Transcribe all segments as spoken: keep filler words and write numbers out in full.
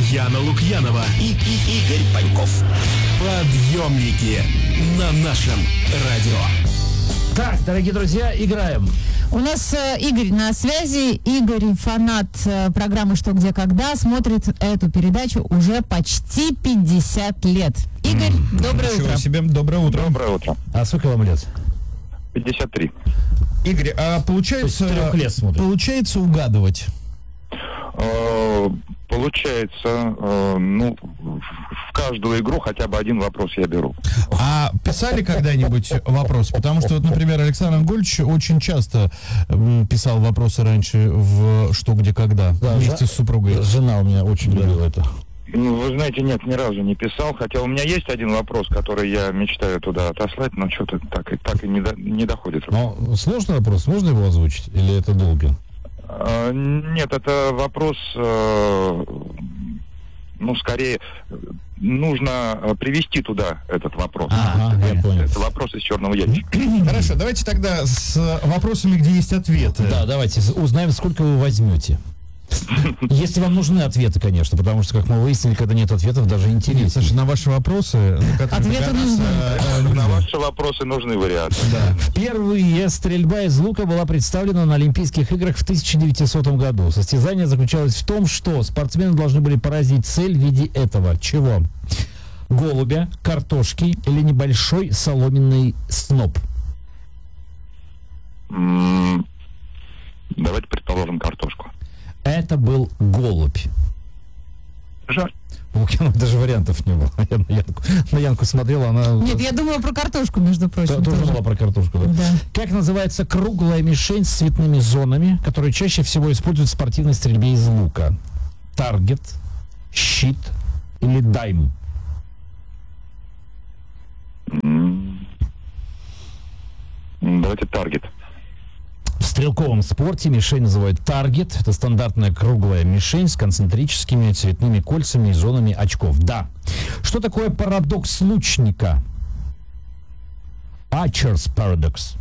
Яна Лукьянова и, и Игорь Паньков. Подъемники на нашем радио. Так, дорогие друзья, играем. У нас э, Игорь на связи. Игорь, фанат э, программы «Что, где, когда», смотрит эту передачу уже почти пятьдесят лет. Игорь, mm, доброе Ничего утро. себе, доброе утро. Доброе утро. А сколько вам лет? пятьдесят три. Игорь, а получается, трех лет смотрит. получается угадывать? Получается, ну, в каждую игру хотя бы один вопрос я беру. А писали когда-нибудь вопросы? Потому что, вот, например, Александр Анатольевич очень часто м, писал вопросы раньше в «Что, где, когда» Да, вместе да. с супругой. Жена у меня очень Да. любила это. Ну, вы знаете, нет, ни разу не писал, хотя у меня есть один вопрос, который я мечтаю туда отослать, но что-то так и, так и не, до, не доходит. Но сложный вопрос, можно его озвучить? Или это долго? А, нет, это вопрос, э, ну, скорее, нужно привести туда этот вопрос. Ага, я понял. Это вопрос из черного ящика. Хорошо, давайте тогда с вопросами, где есть ответы. Да, давайте узнаем, сколько вы возьмете. Если вам нужны ответы, конечно, потому что, как мы выяснили, когда нет ответов, даже Нет, интересно. Саша, на ваши вопросы, на которые Ответы догадаться, нужны. э, На нельзя. ваши вопросы нужны варианты. Да. Впервые стрельба из лука была представлена на Олимпийских играх в тысяча девятисотом году. Состязание заключалось в том, что спортсмены должны были поразить цель в виде этого. Чего? Голубя, картошки или небольшой соломенный сноп? М, Давайте предположим картошку. Это был голубь. Жаль. У Лукьянова даже вариантов не было. Я на Янку, на Янку смотрела, она Нет, я думала про картошку, между то- прочим. тоже тоже. была про картошку. Да. Да. Как называется круглая мишень с цветными зонами, которую чаще всего используют в спортивной стрельбе из лука? Таргет, щит или дайм? М, Давайте таргет. В стрелковом спорте мишень называют таргет. Это стандартная круглая мишень с концентрическими цветными кольцами и зонами очков. Да. Что такое парадокс лучника? Archer's paradox.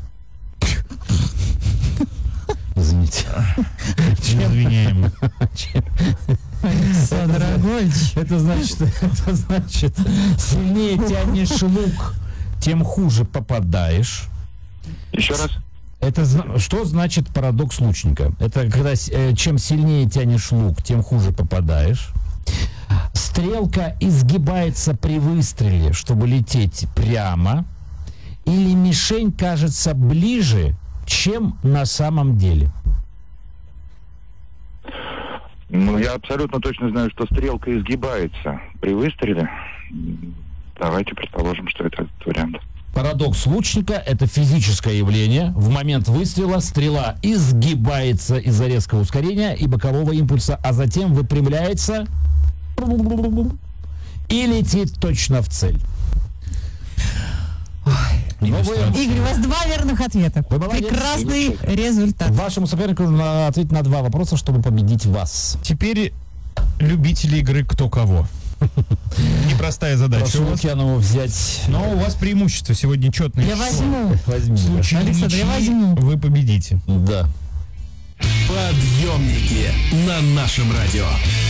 Извините. Извиняем. Александр Анатольевич. Это значит, это значит, сильнее тянешь лук, тем хуже попадаешь. Еще раз. Это зна- что значит парадокс лучника? Это когда с- э, чем сильнее тянешь лук, тем хуже попадаешь. Стрелка изгибается при выстреле, чтобы лететь прямо. Или мишень кажется ближе, чем на самом деле. Ну, я абсолютно точно знаю, что стрелка изгибается при выстреле. М, Давайте предположим, что это этот вариант. Парадокс лучника – это физическое явление. В момент выстрела стрела изгибается из-за резкого ускорения и бокового импульса, а затем выпрямляется и летит точно в цель. Но вы- Игорь, у вас два верных ответа. Вы молодец. Прекрасный результат. Вашему сопернику нужно ответить на два вопроса, чтобы победить вас. Теперь любители игры кто кого. Непростая задача Прошу у вас. Лукьянову взять. Но у вас преимущество сегодня четное. Я возьму. Возьми. В случае Александр, я ничьи возьму. вы победите. Да. Подъемники на нашем радио.